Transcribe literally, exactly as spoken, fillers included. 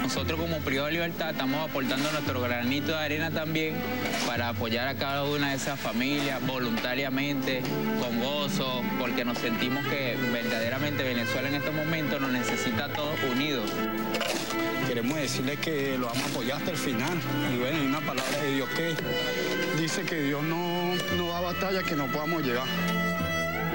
Nosotros como Privado de Libertad estamos aportando nuestro granito de arena también para apoyar a cada una de esas familias voluntariamente, con gozo, porque nos sentimos que verdaderamente Venezuela en estos momentos nos necesita todos unidos. Queremos decirles que lo vamos a apoyar hasta el final. Y bueno, hay una palabra de Dios que dice que Dios no, no da batalla que no podamos llevar.